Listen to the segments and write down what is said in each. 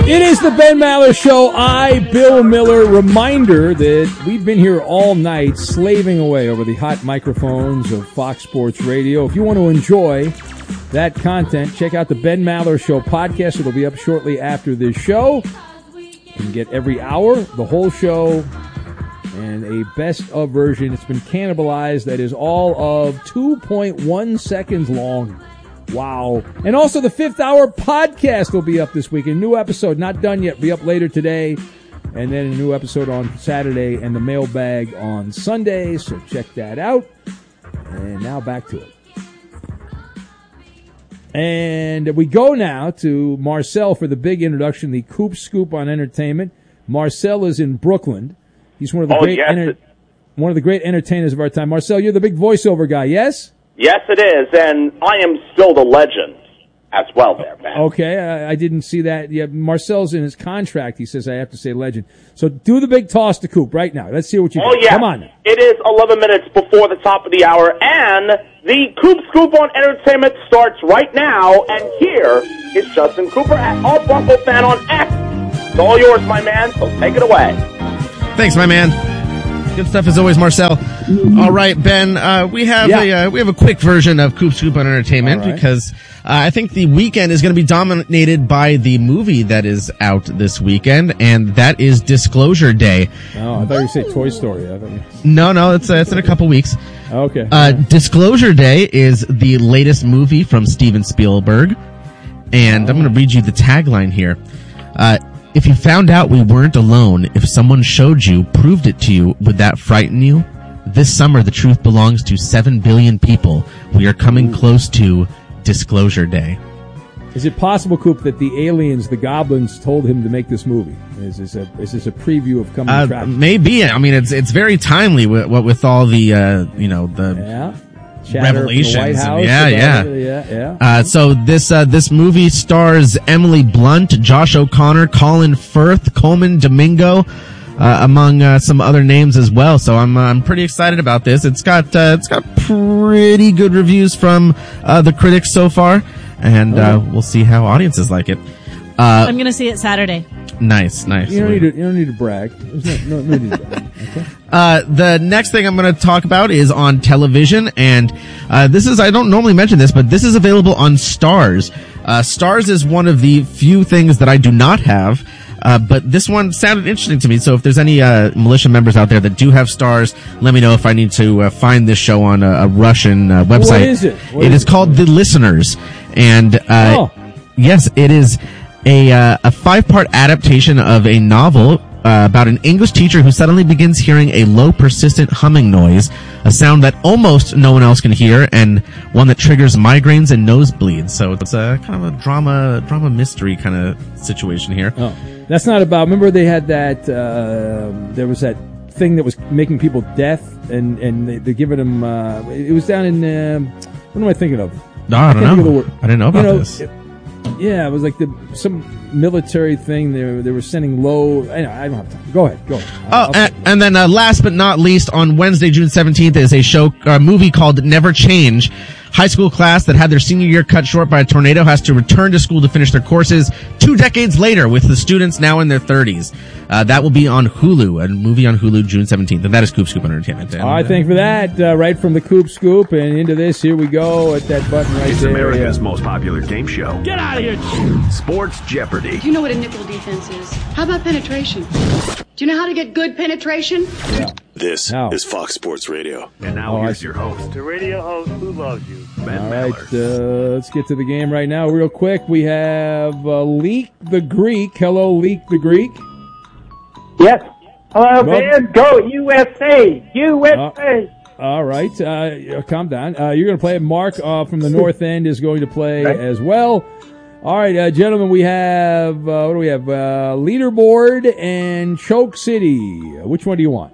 It is the Ben Maller Show. Bill Miller. Reminder that we've been here all night slaving away over the hot microphones of Fox Sports Radio. If you want to enjoy that content, check out the Ben Maller Show podcast. It'll be up shortly after this show. You can get every hour, the whole show, and a best of version. It's been cannibalized. That is all of 2.1 seconds long. Wow. And also the 5th Hour podcast will be up this week. A new episode, not done yet, be up later today. And then a new episode on Saturday and the mailbag on Sunday. So check that out. And now back to it. And we go now to Marcel for the big introduction, the Coop Scoop on entertainment. Marcel is in Brooklyn. He's one of the one of the great entertainers of our time. Marcel, you're the big voiceover guy, yes? Yes, it is, and I am still the legend as well there, man. Okay, I didn't see that. Yeah, Marcel's in his contract. He says I have to say legend. So do the big toss to Coop right now. Let's see what you got. Yeah. Come on. It is 11 minutes before the top of the hour, and the Coop Scoop on entertainment starts right now, and here is Justin Cooper at All Bronco Fan on X. It's all yours, my man, so take it away. Thanks, my man. Good stuff as always, Marcel. All right, Ben. We have a quick version of Coop Scoop on entertainment because I think the weekend is going to be dominated by the movie that is out this weekend, and that is Disclosure Day. Oh, I thought you said Toy Story. No, it's in a couple weeks. Okay. Disclosure Day is the latest movie from Steven Spielberg, and I'm going to read you the tagline here. If you found out we weren't alone, if someone showed you, proved it to you, would that frighten you? This summer, the truth belongs to 7 billion people. We are coming close to Disclosure Day. Is it possible, Coop, that the aliens, the goblins, told him to make this movie? Is this a preview of coming attractions? Maybe. I mean, it's very timely with all the revelations. So this movie stars Emily Blunt, Josh O'Connor, Colin Firth, Coleman Domingo, among some other names as well. So I'm pretty excited about this. It's got pretty good reviews from the critics so far, and we'll see how audiences like it. I'm going to see it Saturday. Nice. You don't need to brag. There's no need to brag. Okay. The next thing I'm going to talk about is on television, and I don't normally mention this, but this is available on Starz. Starz is one of the few things that I do not have, but this one sounded interesting to me. So if there's any militia members out there that do have Starz, let me know if I need to find this show on a Russian website. What is it? It is called The Listeners, and yes, it is a 5-part adaptation of a novel about an English teacher who suddenly begins hearing a low, persistent humming noise, a sound that almost no one else can hear, and one that triggers migraines and nosebleeds. So it's a kind of a drama mystery kind of situation here. Oh, that's not about. Remember they had that. There was that thing that was making people deaf, and they're giving them. It was down in. What am I thinking of? No, I don't know. I didn't know about this. It was like some military thing. They were sending low. I don't have time. Go ahead. And then last but not least, on Wednesday, June 17th, is a movie called Never Change. High school class that had their senior year cut short by a tornado has to return to school to finish their courses 2 decades later, with the students now in their 30s. That will be on Hulu, a movie on Hulu, June 17th. And that is Coop Scoop on Entertainment. All right, thank you for that. Right from the Coop Scoop and into this, here we go at that button right it's there. It's America's most popular game show. Get out of here! Sports Jeopardy. Do you know what a nickel defense is? How about penetration? Do you know how to get good penetration? Yeah. This is Fox Sports Radio. And now here's your host. The radio host who loves you. Ben All Maller. right, let's get to the game right now real quick. We have Leak the Greek. Hello, Leak the Greek. Yes. Hello, man. Go USA. USA. All right. Calm down. You're going to play. Mark from the North End is going to play as well. All right, gentlemen, we have, what do we have? Leaderboard and Choke City. Which one do you want?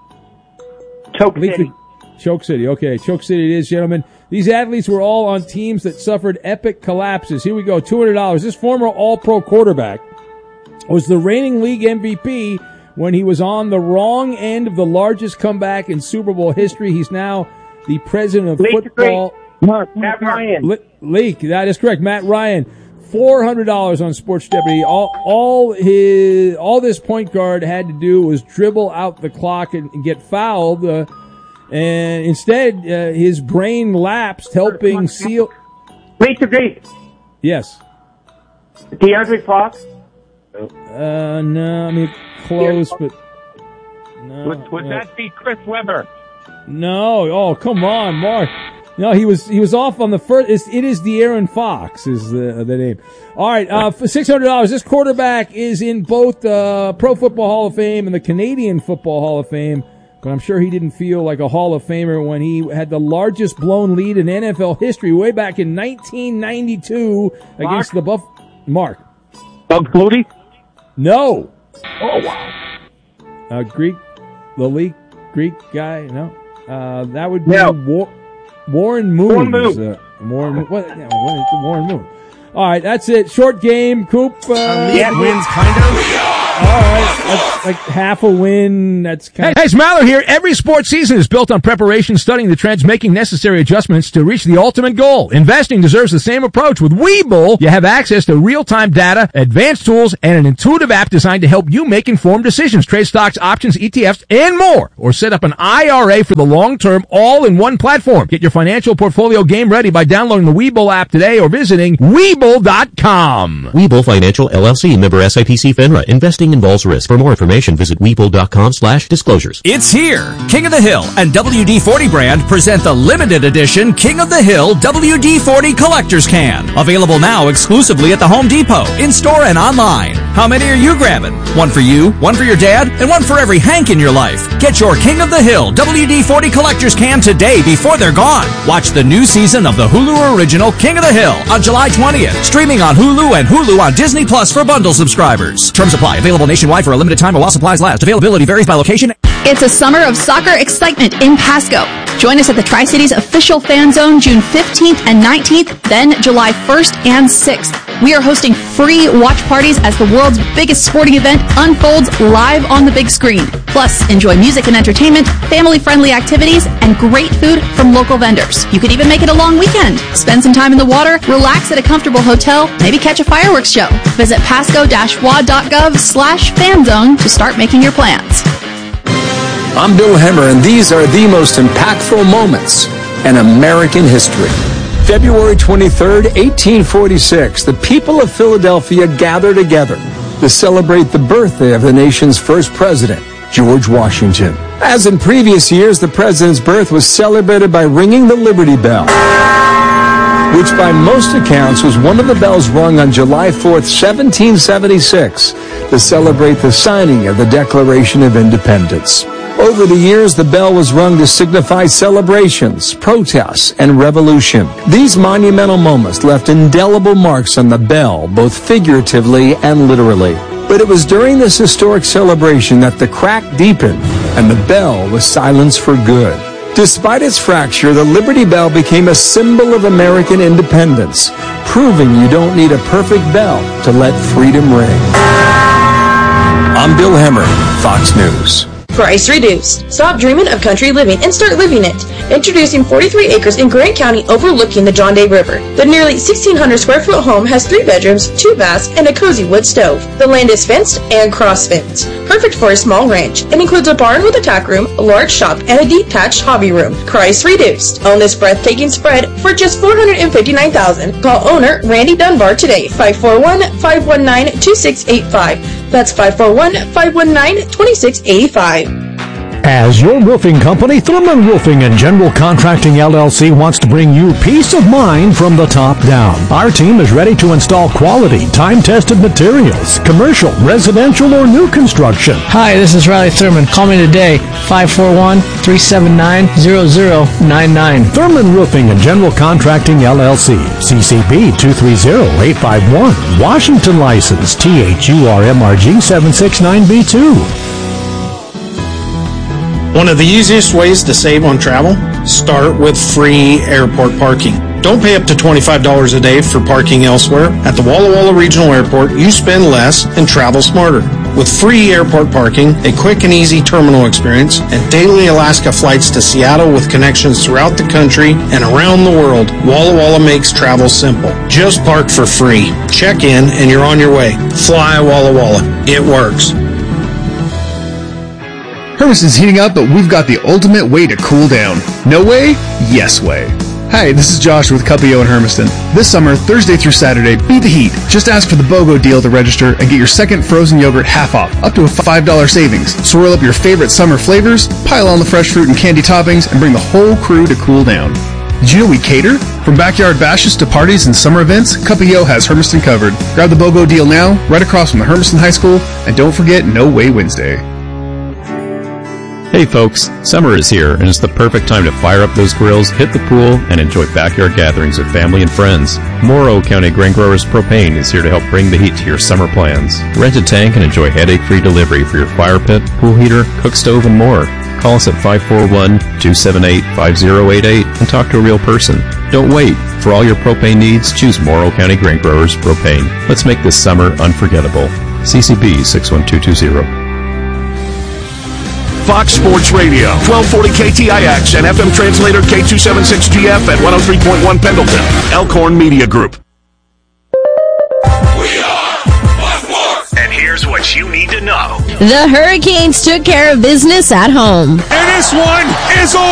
Choke City. Choke City. Okay, Choke City it is, gentlemen. These athletes were all on teams that suffered epic collapses. Here we go, $200. This former All-Pro quarterback was the reigning league MVP when he was on the wrong end of the largest comeback in Super Bowl history. He's now the president of football. Matt Ryan. Leak, that is correct. Matt Ryan. $400 on Sports Jeopardy. All this point guard had to do was dribble out the clock and get fouled, and instead his brain lapsed, helping seal. Wait, Greece. Yes. DeAndre Fox. No, I mean close, but no. Would that be Chris Webber? No. Oh, come on, Mark. No, he was off on the first. It is De'Aaron Fox is the name. All right, for $600. This quarterback is in both the Pro Football Hall of Fame and the Canadian Football Hall of Fame. But I'm sure he didn't feel like a Hall of Famer when he had the largest blown lead in NFL history way back in 1992 against the Mark. Doug Flutie? No. Oh, wow. Greek guy? No. That would be Warren Moon. Warren Moon. All right, that's it. Short game. Coop. Wins, kind of. All right, that's like half a win. That's kind Hey, it's Maller here. Every sports season is built on preparation, studying the trends, making necessary adjustments to reach the ultimate goal. Investing deserves the same approach. With Webull, you have access to real-time data, advanced tools, and an intuitive app designed to help you make informed decisions. Trade stocks, options, ETFs, and more. Or set up an IRA for the long term, all in one platform. Get your financial portfolio game ready by downloading the Webull app today or visiting Webull.com. Webull Financial LLC, member SIPC FINRA. Investing involves risk. For more information, visit Webull.com/disclosures. It's here. King of the Hill and WD-40 brand present the limited edition King of the Hill WD-40 Collector's Can. Available now exclusively at the Home Depot, in-store and online. How many are you grabbing? One for you, one for your dad, and one for every Hank in your life. Get your King of the Hill WD-40 Collector's Can today before they're gone. Watch the new season of the Hulu original King of the Hill on July 20th. Streaming on Hulu and Hulu on Disney Plus for bundle subscribers. Terms apply. Available nationwide for a limited time while supplies last. Availability varies by location. It's a summer of soccer excitement in Pasco. Join us at the Tri-Cities official fan zone June 15th and 19th, then July 1st and 6th. We are hosting free watch parties as the world's biggest sporting event unfolds live on the big screen. Plus, enjoy music and entertainment, family-friendly activities, and great food from local vendors. You could even make it a long weekend. Spend some time in the water, relax at a comfortable hotel, maybe catch a fireworks show. Visit pasco-wa.gov/fanzone to start making your plans. I'm Bill Hemmer, and these are the most impactful moments in American history. February 23rd, 1846, the people of Philadelphia gather together to celebrate the birthday of the nation's first president, George Washington. As in previous years, the president's birth was celebrated by ringing the Liberty Bell, which by most accounts was one of the bells rung on July 4th, 1776, to celebrate the signing of the Declaration of Independence. Over the years, the bell was rung to signify celebrations, protests, and revolution. These monumental moments left indelible marks on the bell, both figuratively and literally. But it was during this historic celebration that the crack deepened and the bell was silenced for good. Despite its fracture, the Liberty Bell became a symbol of American independence, proving you don't need a perfect bell to let freedom ring. I'm Bill Hemmer, Fox News. Price reduced. Stop dreaming of country living and start living it. Introducing 43 acres in Grant County overlooking the John Day River. The nearly 1,600 square foot home has 3 bedrooms, 2 baths, and a cozy wood stove. The land is fenced and cross-fenced. Perfect for a small ranch. It includes a barn with a tack room, a large shop, and a detached hobby room. Price reduced. Own this breathtaking spread for just $459,000. Call owner Randy Dunbar today. 541-519-2685. That's 541-519-2685. As your roofing company, Thurman Roofing and General Contracting LLC wants to bring you peace of mind from the top down. Our team is ready to install quality, time-tested materials, commercial, residential, or new construction. Hi, this is Riley Thurman. Call me today, 541-379-0099. Thurman Roofing and General Contracting LLC, CCP 230851, Washington license, THURMRG 769B2. One of the easiest ways to save on travel? Start with free airport parking. Don't pay up to $25 a day for parking elsewhere. At the Walla Walla Regional Airport, you spend less and travel smarter. With free airport parking, a quick and easy terminal experience, and daily Alaska flights to Seattle with connections throughout the country and around the world, Walla Walla makes travel simple. Just park for free. Check in and you're on your way. Fly Walla Walla. It works. Hermiston's heating up, but we've got the ultimate way to cool down. No way? Yes way. Hi, this is Josh with Cuppio in Hermiston. This summer, Thursday through Saturday, beat the heat. Just ask for the BOGO deal to register and get your second frozen yogurt half off, up to a $5 savings. Swirl up your favorite summer flavors, pile on the fresh fruit and candy toppings, and bring the whole crew to cool down. Did you know we cater? From backyard bashes to parties and summer events, Cuppio has Hermiston covered. Grab the BOGO deal now, right across from the Hermiston High School, and don't forget No Way Wednesday. Hey folks, summer is here and it's the perfect time to fire up those grills, hit the pool, and enjoy backyard gatherings with family and friends. Morrow County Grain Growers Propane is here to help bring the heat to your summer plans. Rent a tank and enjoy headache-free delivery for your fire pit, pool heater, cook stove, and more. Call us at 541-278-5088 and talk to a real person. Don't wait. For all your propane needs, choose Morrow County Grain Growers Propane. Let's make this summer unforgettable. CCB 61220. Fox Sports Radio, 1240 KTIX and FM translator K276GF at 103.1 Pendleton. Elkhorn Media Group. And here's what you need to know. The Hurricanes took care of business at home. And this one is over.